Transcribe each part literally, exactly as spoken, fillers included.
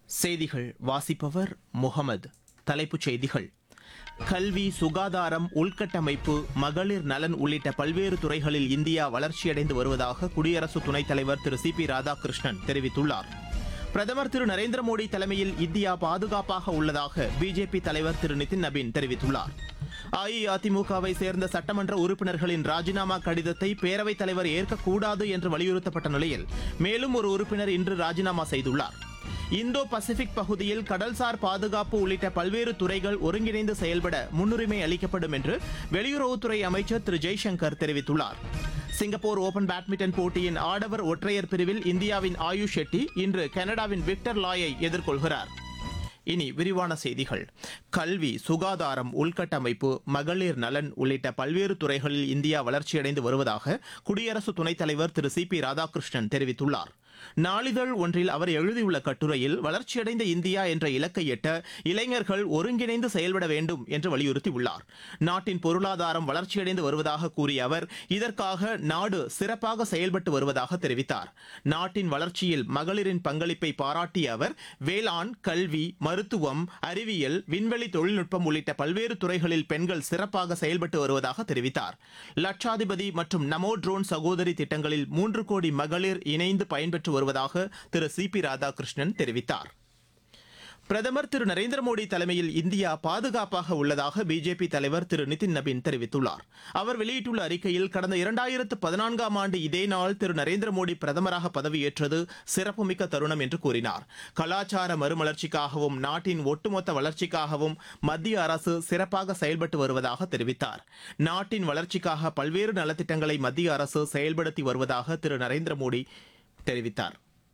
செய்திகள் வாசிப்பவர் முகமது. தலைப்புச் செய்திகள்: கல்வி, சுகாதாரம், உள்கட்டமைப்பு, மகளிர் நலன் உள்ளிட்ட பல்வேறு துறைகளில் இந்தியா வளர்ச்சியடைந்து வருவதாக குடியரசு துணைத் தலைவர் திரு சி பி ராதாகிருஷ்ணன் தெரிவித்துள்ளார். பிரதமர் திரு நரேந்திர மோடி தலைமையில் இந்தியா பாதுகாப்பாக உள்ளதாக பிஜேபி தலைவர் திரு நிதின் நபீன் தெரிவித்துள்ளார். அஇஅதிமுகவை சேர்ந்த சட்டமன்ற உறுப்பினர்களின் ராஜினாமா கடிதத்தை பேரவைத் தலைவர் ஏற்கக்கூடாது என்று வலியுறுத்தப்பட்ட நிலையில் மேலும் ஒரு உறுப்பினர் இன்று ராஜினாமா செய்துள்ளார். இந்தோ பசிபிக் பகுதியில் கடல்சார் பாதுகாப்பு உள்ளிட்ட பல்வேறு துறைகள் ஒருங்கிணைந்து செயல்பட முன்னுரிமை அளிக்கப்படும் என்று வெளியுறவுத்துறை அமைச்சர் திரு ஜெய்சங்கர் தெரிவித்துள்ளார். சிங்கப்பூர் ஓபன் பேட்மிண்டன் போட்டியின் ஆடவர் ஒற்றையர் பிரிவில் இந்தியாவின் ஆயுஷ் ஷெட்டி இன்று கனடாவின் விக்டர் லாயை எதிர்கொள்கிறார். இனி விரிவான செய்திகள். கல்வி, சுகாதாரம், உள்கட்டமைப்பு, மகளிர் நலன் உள்ளிட்ட பல்வேறு துறைகளில் இந்தியா வளர்ச்சியடைந்து வருவதாக குடியரசு துணைத் தலைவர் திரு சி பி ராதாகிருஷ்ணன் தெரிவித்துள்ளார். நாளிதழ் ஒன்றில் அவர் எழுதியுள்ள கட்டுரையில், வளர்ச்சியடைந்த இந்தியா என்ற இலக்கை எட்ட இளைஞர்கள் ஒருங்கிணைந்து செயல்பட வேண்டும் என்று வலியுறுத்தியுள்ளார். நாட்டின் பொருளாதாரம் வளர்ச்சியடைந்து வருவதாக கூறிய அவர், இதற்காக நாடு சிறப்பாக செயல்பட்டு வருவதாக தெரிவித்தார். நாட்டின் வளர்ச்சியில் மகளிரின் பங்களிப்பை பாராட்டிய அவர், வேளாண், கல்வி, மருத்துவம், அறிவியல், விண்வெளி தொழில்நுட்பம் உள்ளிட்ட பல்வேறு துறைகளில் பெண்கள் சிறப்பாக செயல்பட்டு வருவதாக தெரிவித்தார். லட்சாதிபதி மற்றும் நமோ ட்ரோன் சகோதரி திட்டங்களில் மூன்று கோடி மகளிர் இணைந்து பயன்பெற்று வருவதாக திரு சி பி ராதாகிருஷ்ணன் தெரிவித்தார். பிரதமர் திரு நரேந்திர மோடி தலைமையில் இந்தியா பாதுகாப்பாக உள்ளதாக பிஜேபி தலைவர் திரு நிதின் நபீன் தெரிவித்துள்ளார். அவர் வெளியிட்டுள்ள அறிக்கையில், கடந்த இரண்டாயிரத்து பதினான்காம் ஆண்டு இதே நாள் திரு நரேந்திர மோடி பிரதமராக பதவியேற்றது சிறப்புமிக்க தருணம் என்று கூறினார். கலாச்சார மறுமலர்ச்சிக்காகவும் நாட்டின் ஒட்டுமொத்த வளர்ச்சிக்காகவும் மத்திய அரசு சிறப்பாக செயல்பட்டு வருவதாக தெரிவித்தார். நாட்டின் வளர்ச்சிக்காக பல்வேறு நலத்திட்டங்களை மத்திய அரசு செயல்படுத்தி வருவதாக திரு நரேந்திர மோடி தெரிவித்தார்.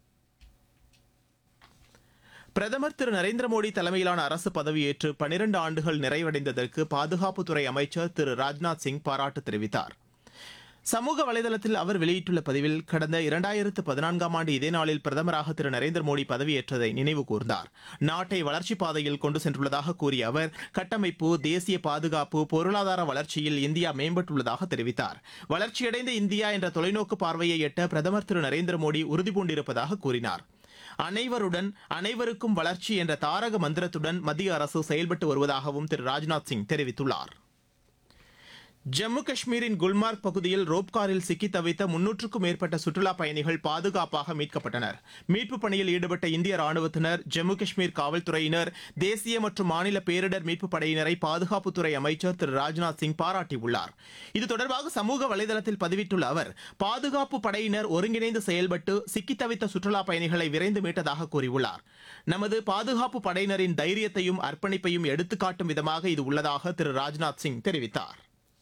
பிரதமர் திரு நரேந்திர மோடி தலைமையிலான அரசு பதவியேற்று பனிரண்டு ஆண்டுகள் நிறைவடைந்ததற்கு பாதுகாப்புத்துறை அமைச்சர் திரு ராஜ்நாத் சிங் பாராட்டு தெரிவித்தார். சமூக வலைதளத்தில் அவர் வெளியிட்டுள்ள பதிவில், கடந்த இரண்டாயிரத்து பதினான்காம் ஆண்டு இதே நாளில் பிரதமராக திரு நரேந்திர மோடி பதவியேற்றதை நினைவு கூர்ந்தார். நாட்டை வளர்ச்சிப் பாதையில் கொண்டு சென்றுள்ளதாக கூறிய அவர், கட்டமைப்பு, தேசிய பாதுகாப்பு, பொருளாதார வளர்ச்சியில் இந்தியா மேம்பட்டுள்ளதாக தெரிவித்தார். வளர்ச்சியடைந்த இந்தியா என்ற தொலைநோக்கு பார்வையை எட்ட பிரதமர் திரு நரேந்திர மோடி உறுதிபூண்டிருப்பதாக கூறினார். அனைவருடன் அனைவருக்கும் வளர்ச்சி என்ற தாரக மந்திரத்துடன் மத்திய அரசு செயல்பட்டு வருவதாகவும் திரு ராஜ்நாத் சிங் தெரிவித்துள்ளார். ஜம்மு காஷ்மீரின் குல்மார்க் பகுதியில் ரோப்காரில் சிக்கி தவித்த முன்னூற்றுக்கும் மேற்பட்ட சுற்றுலாப் பயணிகள் பாதுகாப்பாக மீட்கப்பட்டனர். மீட்புப் பணியில் ஈடுபட்ட இந்திய ராணுவத்தினர், ஜம்மு காஷ்மீர் காவல்துறையினர், தேசிய மற்றும் மாநில பேரிடர் மீட்புப் படையினரை பாதுகாப்புத்துறை அமைச்சர் திரு ராஜ்நாத் சிங் பாராட்டியுள்ளார். இது தொடர்பாக சமூக வலைதளத்தில் பதிவிட்டுள்ள அவர், பாதுகாப்பு படையினர் ஒருங்கிணைந்து செயல்பட்டு சிக்கி தவித்த சுற்றுலாப் பயணிகளை விரைந்து மீட்டதாக கூறியுள்ளார். நமது பாதுகாப்பு படையினரின் தைரியத்தையும் அர்ப்பணிப்பையும் எடுத்துக்காட்டும் விதமாக இது உள்ளதாக திரு ராஜ்நாத் சிங் தெரிவித்தார்.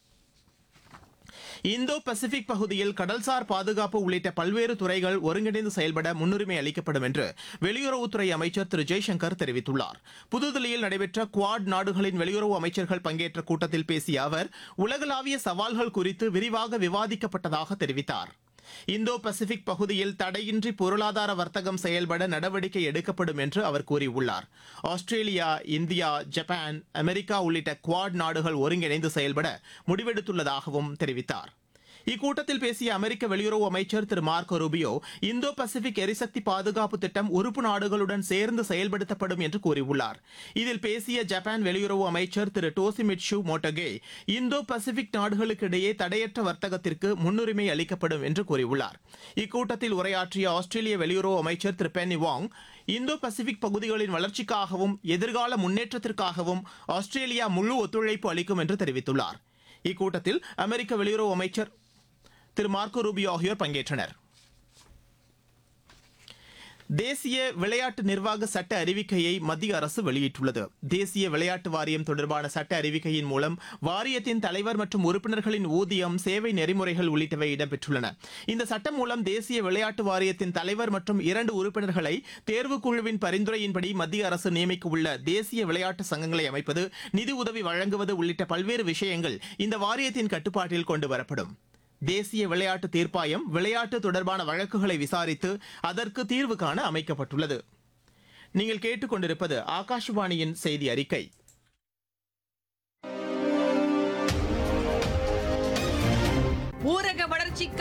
இந்தோ பசிபிக் பகுதியில் கடல்சார் பாதுகாப்பு உள்ளிட்ட பல்வேறு துறைகள் ஒருங்கிணைந்து செயல்பட முன்னுரிமை அளிக்கப்படும் என்று வெளியுறவுத்துறை அமைச்சர் திரு ஜெய்சங்கர் தெரிவித்துள்ளார். புதுதில்லியில் நடைபெற்ற குவாட் நாடுகளின் வெளியுறவு அமைச்சர்கள் பங்கேற்ற கூட்டத்தில் பேசிய அவர், உலகளாவிய சவால்கள் குறித்து விரிவாக விவாதிக்கப்பட்டதாக தெரிவித்தார். இந்தோ பசிபிக் பகுதியில் தடையின்றி பொருளாதார வர்த்தகம் செயல்பட நடவடிக்கை எடுக்கப்படும் என்று அவர் கூறியுள்ளார். ஆஸ்திரேலியா, இந்தியா, ஜப்பான், அமெரிக்கா உள்ளிட்ட குவாட் நாடுகள் ஒருங்கிணைந்து செயல்பட முடிவெடுத்துள்ளதாகவும் தெரிவித்தார். இக்கூட்டத்தில் பேசிய அமெரிக்க வெளியுறவு அமைச்சர் திரு மார்க்கோ ரூபியோ, இந்தோ பசிபிக் எரிசக்தி பாதுகாப்பு திட்டம் உறுப்பு நாடுகளுடன் சேர்ந்து செயல்படுத்தப்படும் என்று கூறியுள்ளார். இதில் பேசிய ஜப்பான் வெளியுறவு அமைச்சர் திரு டோசிமிட்சு மோட்டோகே, இந்தோ பசிபிக் நாடுகளுக்கிடையே தடையற்ற வர்த்தகத்திற்கு முன்னுரிமை அளிக்கப்படும் என்று கூறியுள்ளார். இக்கூட்டத்தில் உரையாற்றிய ஆஸ்திரேலிய வெளியுறவு அமைச்சர் திரு பென்னி வாங், இந்தோ பசிபிக் பகுதிகளின் வளர்ச்சிக்காகவும் எதிர்கால முன்னேற்றத்திற்காகவும் ஆஸ்திரேலியா முழு ஒத்துழைப்பு அளிக்கும் என்று தெரிவித்துள்ளார். இக்கூட்டத்தில் அமெரிக்க வெளியுறவு அமைச்சர் திரு மார்க்கோ ரூபியோ ஆகியோர் பங்கேற்றனர். தேசிய விளையாட்டு நிர்வாக சட்ட அறிவிக்கையை மத்திய அரசு வெளியிட்டுள்ளது. தேசிய விளையாட்டு வாரியம் தொடர்பான சட்ட அறிவிக்கையின் மூலம் வாரியத்தின் தலைவர் மற்றும் உறுப்பினர்களின் ஊதியம், சேவை நெறிமுறைகள் உள்ளிட்டவை இடம்பெற்றுள்ளன. இந்த சட்டம் மூலம் தேசிய விளையாட்டு வாரியத்தின் தலைவர் மற்றும் இரண்டு உறுப்பினர்களை தேர்வுக்குழுவின் பரிந்துரையின்படி மத்திய அரசு நியமிக்க உள்ள தேசிய விளையாட்டு சங்கங்களை அமைப்பது, நிதி உதவி வழங்குவது உள்ளிட்ட பல்வேறு விஷயங்கள் இந்த வாரியத்தின் கட்டுப்பாட்டில் கொண்டுவரப்படும். தேசிய விளையாட்டு தீர்ப்பாயம் விளையாட்டு தொடர்பான வழக்குகளை விசாரித்து அதற்கு தீர்வு காண அமைக்கப்பட்டுள்ளது. நீங்கள் கேட்டுக்கொண்டிருப்பது ஆகாஷவாணியின் செய்தி அறிக்கை. ஊரக வளர்ச்சிக்கு